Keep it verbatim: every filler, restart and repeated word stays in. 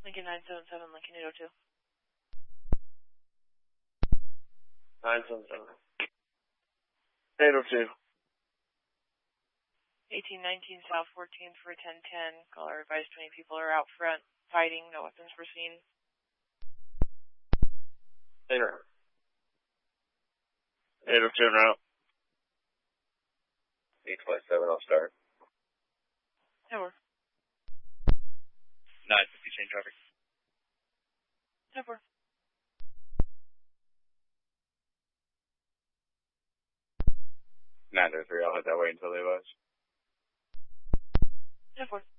Lincoln nine seven seven, Lincoln eight oh two. nine seven seven. eight oh two. eighteen nineteen South fourteenth for ten ten. Caller advised twenty people are out front fighting. No weapons were seen. Later. eight oh two en route. eight twenty-seven, I'll start. Over. nine fifty, change traffic. Over. nine oh three, I'll head that way until they buzz. Over.